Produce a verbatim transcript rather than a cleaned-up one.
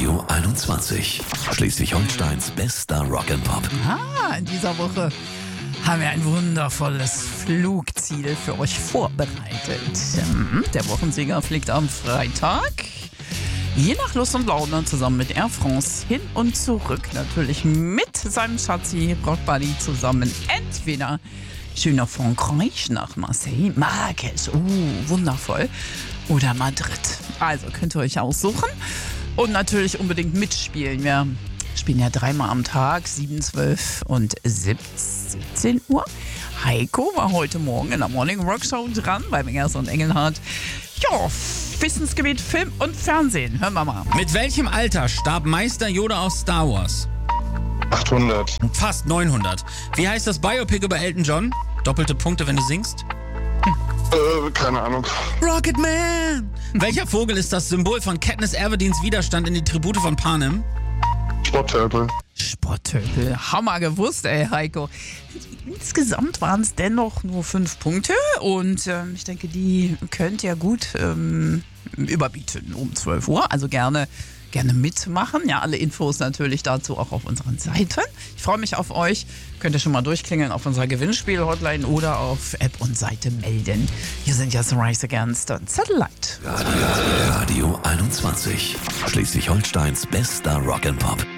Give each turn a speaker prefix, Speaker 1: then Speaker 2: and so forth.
Speaker 1: Radio einundzwanzig. Schleswig-Holsteins bester Rock'n'Pop.
Speaker 2: Ah, in dieser Woche haben wir ein wundervolles Flugziel für euch vorbereitet. Der Wochensieger fliegt am Freitag, je nach Lust und Laune, zusammen mit Air France hin und zurück. Natürlich mit seinem Schatzi Rock Buddy zusammen. Entweder schön nach Frankreich, nach Marseille, Marrakesch, uh, wundervoll, oder Madrid. Also könnt ihr euch aussuchen und natürlich unbedingt mitspielen. Wir spielen ja dreimal am Tag, sieben, zwölf und siebzehn Uhr. Heiko war heute Morgen in der Morning Rock Show dran bei Mengers und Engelhardt. Ja, Wissensgebiet Film und Fernsehen. Hören wir mal.
Speaker 3: Mit welchem Alter starb Meister Yoda aus Star Wars?
Speaker 4: achthundert.
Speaker 3: Fast neunhundert. Wie heißt das Biopic über Elton John? Doppelte Punkte, wenn du singst.
Speaker 4: Äh, keine Ahnung.
Speaker 3: Rocket Man! Welcher Vogel ist das Symbol von Katniss Everdeen's Widerstand in die Tribute von Panem?
Speaker 4: Sporttölpel.
Speaker 2: Sporttölpel. Hammer gewusst, ey, Heiko. Insgesamt waren es dennoch nur fünf Punkte und ähm, ich denke, die könnt ihr gut ähm, überbieten um zwölf Uhr. Also gerne, gerne mitmachen. Ja, alle Infos natürlich dazu auch auf unseren Seiten. Ich freue mich auf euch. Könnt ihr schon mal durchklingeln auf unserer Gewinnspiel-Hotline oder auf App und Seite melden. Hier sind ja Rise Against und Satellite.
Speaker 1: Radio, Radio einundzwanzig. Schleswig-Holsteins bester Rock'n'Pop.